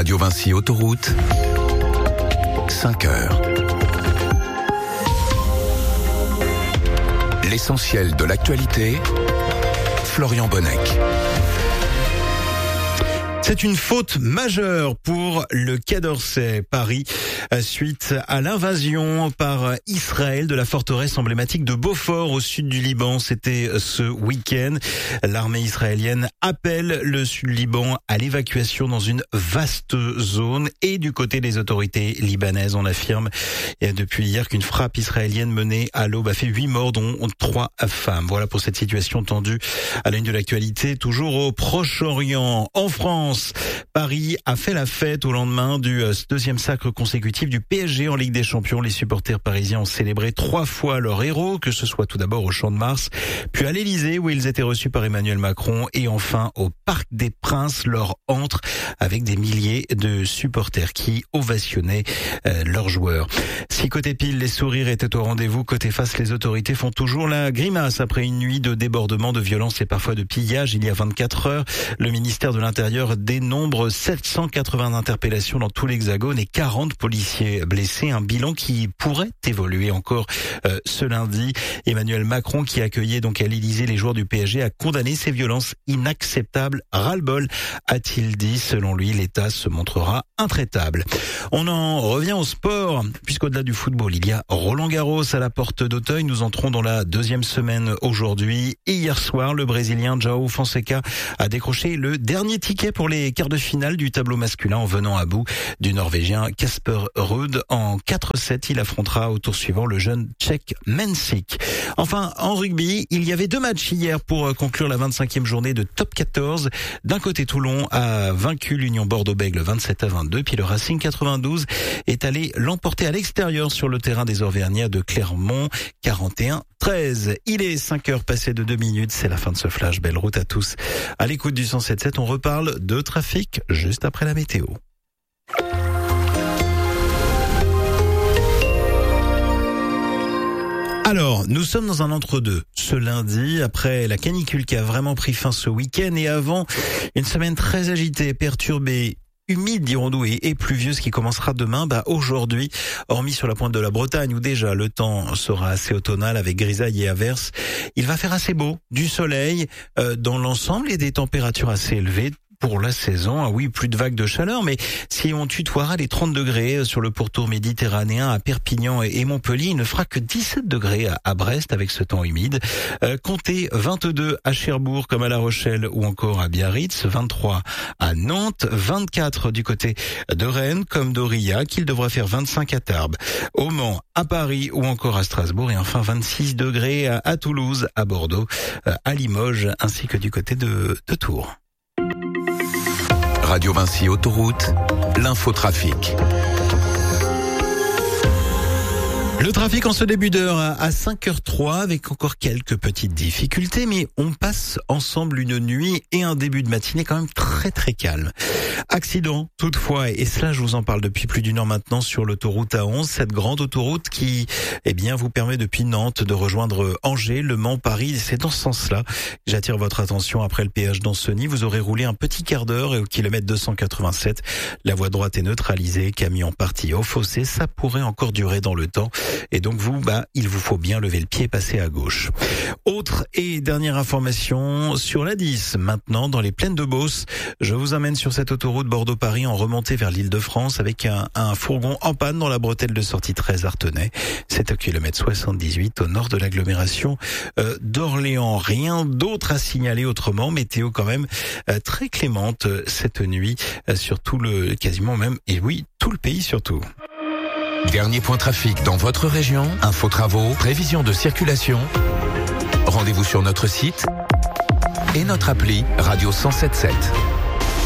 Radio Vinci Autoroute, 5 heures. L'essentiel de l'actualité, Florian Bonnec. C'est une faute majeure pour le Quai d'Orsay, Paris, suite à l'invasion par Israël de la forteresse emblématique de Beaufort au sud du Liban. C'était ce week-end. L'armée israélienne appelle le sud Liban à l'évacuation dans une vaste zone. Et du côté des autorités libanaises, on affirme depuis hier qu'une frappe israélienne menée à l'aube a fait 8 morts, dont 3 femmes. Voilà pour cette situation tendue à la une de l'actualité. Toujours au Proche-Orient, en France, Paris a fait la fête au lendemain du deuxième sacre consécutif du PSG en Ligue des Champions. Les supporters parisiens ont célébré 3 fois leur héros, que ce soit tout d'abord au Champ de Mars, puis à l'Élysée où ils étaient reçus par Emmanuel Macron, et enfin au Parc des Princes, leur antre avec des milliers de supporters qui ovationnaient leurs joueurs. Si côté pile les sourires étaient au rendez-vous, côté face les autorités font toujours la grimace après une nuit de débordements, de violence et parfois de pillage. Il y a 24 heures, le ministère de l'Intérieur dénombre 780 interpellations dans tout l'Hexagone et 40 policiers blessés. Un bilan qui pourrait évoluer encore ce lundi. Emmanuel Macron, qui accueillait donc à l'Élysée les joueurs du PSG, a condamné ces violences inacceptables. Ras-le-bol, a-t-il dit. Selon lui, l'État se montrera intraitable. On en revient au sport, puisqu'au-delà du football, il y a Roland-Garros à la porte d'Auteuil. Nous entrons dans la 2e semaine aujourd'hui. Et hier soir, le Brésilien João Fonseca a décroché le dernier ticket pour les quarts de finale du tableau masculin en venant à bout du Norvégien Casper Ruud. En 4-7, il affrontera au tour suivant le jeune Tchèque Mensik. Enfin, en rugby, il y avait 2 matchs hier pour conclure la 25e journée de Top 14. D'un côté, Toulon a vaincu l'Union Bordeaux-Bègles 27-22, puis le Racing 92 est allé l'emporter à l'extérieur sur le terrain des Auvergnats de Clermont 41-13. Il est 5 heures passées de 2 minutes, c'est la fin de ce flash. Belle route à tous. À l'écoute du 107.7, on reparle de trafic juste après la météo. Alors, nous sommes dans un entre-deux ce lundi, après la canicule qui a vraiment pris fin ce week-end et avant une semaine très agitée, perturbée, humide, dirons-nous, et pluvieuse qui commencera demain. Aujourd'hui, hormis sur la pointe de la Bretagne où déjà le temps sera assez automnal avec grisaille et averses, il va faire assez beau, du soleil dans l'ensemble et des températures assez élevées pour la saison. Ah oui, plus de vagues de chaleur, mais si on tutoiera les 30 degrés sur le pourtour méditerranéen à Perpignan et Montpellier, il ne fera que 17 degrés à Brest avec ce temps humide. Comptez 22 à Cherbourg comme à La Rochelle ou encore à Biarritz, 23 à Nantes, 24 du côté de Rennes comme d'Aurillac, il devra faire 25 à Tarbes, au Mans, à Paris ou encore à Strasbourg et enfin 26 degrés à Toulouse, à Bordeaux, à Limoges ainsi que du côté de Tours. Radio Vinci Autoroute, l'infotrafic. Le trafic en ce début d'heure à 5h03 avec encore quelques petites difficultés, mais on passe ensemble une nuit et un début de matinée quand même très très calme. Accident toutefois, et cela je vous en parle depuis plus d'1 heure maintenant sur l'autoroute A11, cette grande autoroute qui vous permet depuis Nantes de rejoindre Angers, Le Mans, Paris. C'est dans ce sens-là que j'attire votre attention après le péage d'Ancenis. Vous aurez roulé un petit quart d'heure et au kilomètre 287, la voie droite est neutralisée, camion parti au fossé, ça pourrait encore durer dans le temps. Et donc il vous faut bien lever le pied et passer à gauche. Autre et dernière information sur la 10. Maintenant, dans les plaines de Beauce, je vous amène sur cette autoroute Bordeaux-Paris en remontée vers l'Île-de-France avec un fourgon en panne dans la bretelle de sortie 13 Artenay. C'est au kilomètre 78 au nord de l'agglomération d'Orléans. Rien d'autre à signaler autrement. Météo quand même très clémente cette nuit sur tout le quasiment même, et oui, tout le pays surtout. Dernier point trafic dans votre région, info travaux, prévision de circulation. Rendez-vous sur notre site et notre appli Radio 107.7.